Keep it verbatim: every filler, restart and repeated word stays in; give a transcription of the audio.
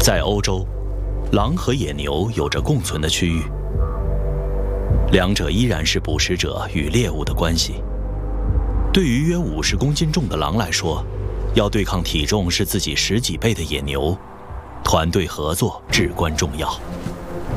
在欧洲，狼和野牛有着共存的区域，两者依然是捕食者与猎物的关系。对于约五十公斤重的狼来说，要对抗体重是自己十几倍的野牛，团队合作至关重要。